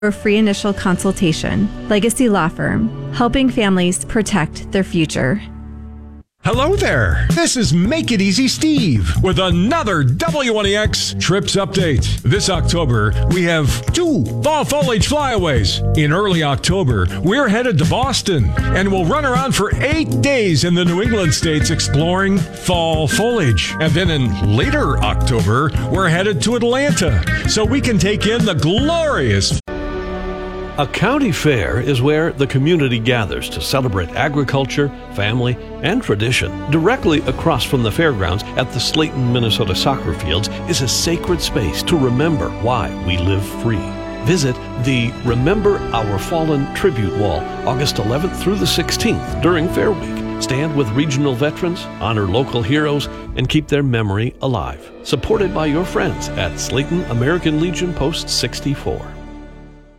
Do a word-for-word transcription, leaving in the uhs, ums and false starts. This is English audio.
for a free initial consultation. Legacy Law Firm, helping families protect their future. Hello there. This is Make It Easy Steve with another W one E X Trips Update. This October, we have two fall foliage flyaways. In early October, we're headed to Boston and we'll run around for eight days in the New England states exploring fall foliage. And then in later October, we're headed to Atlanta so we can take in the glorious A county fair is where the community gathers to celebrate agriculture, family, and tradition. Directly across from the fairgrounds at the Slayton, Minnesota soccer fields is a sacred space to remember why we live free. Visit the Remember Our Fallen Tribute Wall August eleventh through the sixteenth during Fair Week. Stand with regional veterans, honor local heroes, and keep their memory alive. Supported by your friends at Slayton American Legion Post sixty-four.